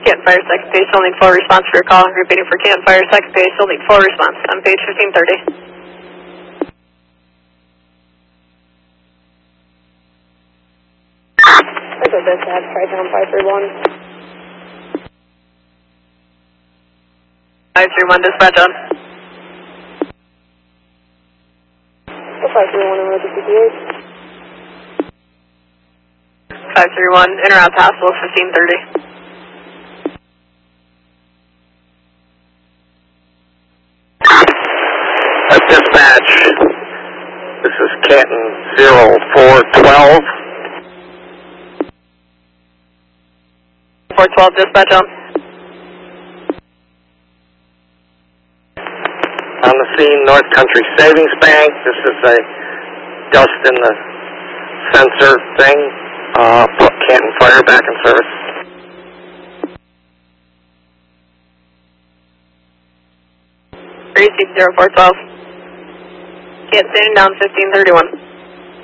Canton Fire, second base, you'll need full response for your call. Repeating for Canton Fire, second base, you'll need full response on page 1530. Echo dispatch, Tri-Town 531. 531, dispatch on. 531, emergency PH. 531, in or out possible, 1530. Dispatch, this is Canton 0412. 412, dispatch on. On the scene, North Country Savings Bank. This is a dust in the sensor thing. Put Canton Fire back in service. Receive 0412. Canton standing down 1531.